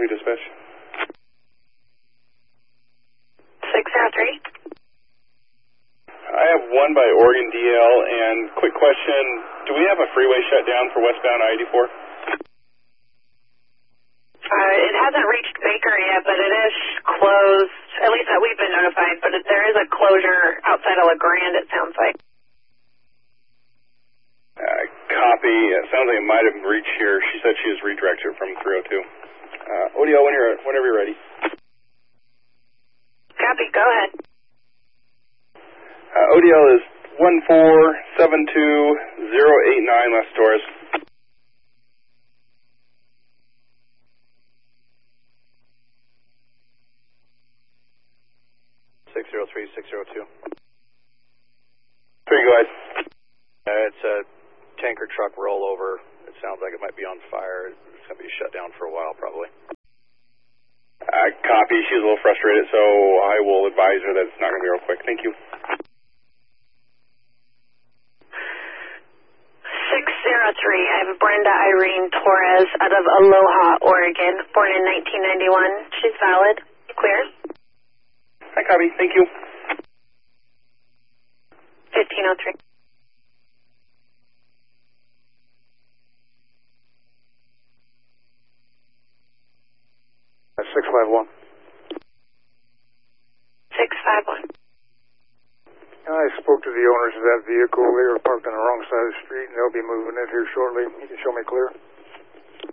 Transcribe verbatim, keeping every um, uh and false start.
two dispatch. six zero three. I have one by Oregon D L, and quick question, do we have a freeway shut down for westbound I eighty-four? Uh, it hasn't reached Baker yet, but it is closed, at least that we've been notified, but it, there is a closure outside of La Grande, it sounds like. Uh, copy. It sounds like it might have reached here. She said she was redirected from three oh two. Uh, O D L, when you're, whenever you're ready. Copy, go ahead. Uh, O D L is one four seven two zero eight nine, Las Torres. six zero three, six zero two. There you go ahead. Uh, it's a tanker truck rollover. It sounds like it might be on fire. It's going to be shut down for a while, probably. Uh, copy. She's a little frustrated, so I will advise her that it's not going to be real quick. Thank you. six zero three, I have Brenda Irene Torres out of Aloha, Oregon, born in nineteen ninety-one. She's valid. Clear. Hi, copy. Thank you. fifteen oh three. six five one. six five one. I spoke to the owners of that vehicle. They were parked on the wrong side of the street, and they'll be moving in here shortly. You can show me clear?